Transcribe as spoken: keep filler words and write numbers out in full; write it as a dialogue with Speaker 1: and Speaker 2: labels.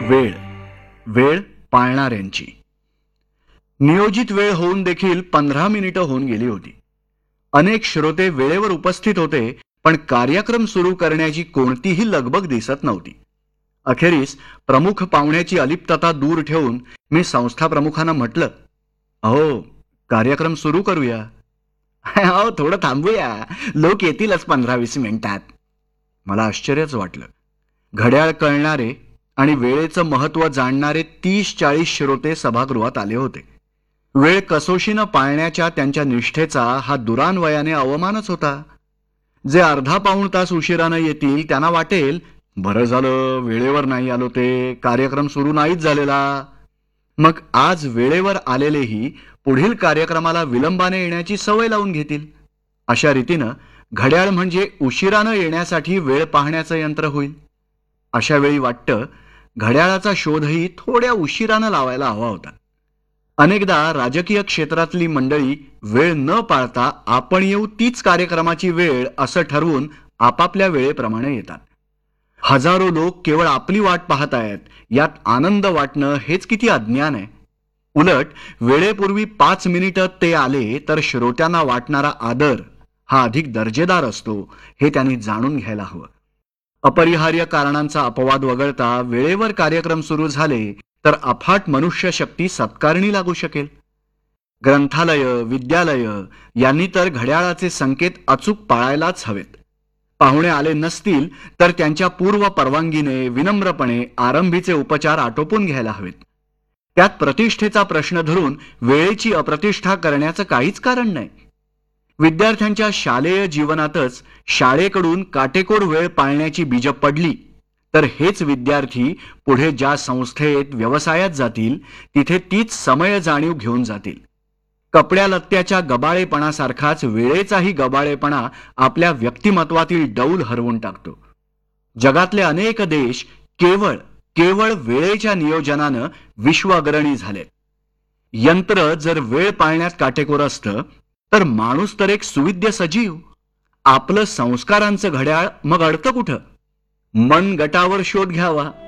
Speaker 1: वेळ वेळ पाळणाऱ्यांची. नियोजित वेळ होऊन देखील पंधरा मिनिटं होऊन गेली होती. अनेक श्रोते वेळेवर उपस्थित होते, पण कार्यक्रम सुरू करण्याची कोणतीही लगबग दिसत नव्हती. अखेरीस प्रमुख पाहुण्याची अलिप्तता दूर ठेवून मी संस्था प्रमुखांना म्हटलं, अहो, कार्यक्रम सुरू करूया. अहो, थोडं थांबूया, लोक येतीलच पंधरा वीस मिनिटात. मला आश्चर्यच वाटलं. घड्याळ कळणारे आणि वेळेचं महत्त्व जाणणारे तीस चाळीस श्रोते सभागृहात आले होते. वेळ कसोशीनं पाळण्याच्या त्यांच्या निष्ठेचा हा दुरान्वयाने अवमानच होता. जे अर्धा पाऊण तास उशिरानं येतील त्यांना वाटेल, बरं झालं वेळेवर नाही आलो, ते कार्यक्रम सुरू नाहीच झालेला. मग आज वेळेवर आलेलेही पुढील कार्यक्रमाला विलंबाने येण्याची सवय लावून घेतील. अशा रीतीनं घड्याळ म्हणजे उशिरानं येण्यासाठी वेळ पाहण्याचं यंत्र होईल. अशा वेळी वाटतं, घड्याळाचा शोधही थोड्या उशिरानं लावायला हवा होता. अनेकदा राजकीय क्षेत्रातली मंडळी वेळ न पाळता आपण येऊ तीच कार्यक्रमाची वेळ असं ठरवून आपापल्या वेळेप्रमाणे येतात. हजारो लोक केवळ आपली वाट पाहत आहेत, यात आनंद वाटणं हेच किती अज्ञान आहे. उलट वेळेपूर्वी पाच मिनिटं ते आले तर श्रोत्यांना वाटणारा आदर हा अधिक दर्जेदार असतो, हे त्यांनी जाणून घ्यायला हवं. अपरिहार्य कारणांचा अपवाद वगळता वेळेवर कार्यक्रम सुरू झाले तर अफाट मनुष्य शक्ती सत्कारणी लागू शकेल. ग्रंथालय, विद्यालय यांनी तर घड्याळाचे संकेत अचूक पाळायलाच हवेत. पाहुणे आले नसतील तर त्यांच्या पूर्व परवानगीने विनम्रपणे आरंभीचे उपचार आटोपून घ्यायला हवेत. त्यात प्रतिष्ठेचा प्रश्न धरून वेळेची अप्रतिष्ठा करण्याचं काहीच कारण नाही. विद्यार्थ्यांच्या शालेय जीवनातच शाळेकडून काटेकोर वेळ पाळण्याची बीजं पडली तर हेच विद्यार्थी पुढे ज्या संस्थेत व्यवसायात जातील तिथे तीच समय जाणीव घेऊन जातील. कपड्या लत्त्याच्या गबाळेपणासारखाच वेळेचाही गबाळेपणा आपल्या व्यक्तिमत्वातील डौल हरवून टाकतो. जगातले अनेक देश केवळ केवळ वेळेच्या नियोजनानं विश्व अग्रणी झालेत. यंत्र जर वेळ पाळण्यात काटेकोर असतं तर माणूस तर एक सुविद्य सजीव. आपलं संस्कारांचं घड्याळ मग अडतं कुठं? मन गटावर शोध घ्यावा.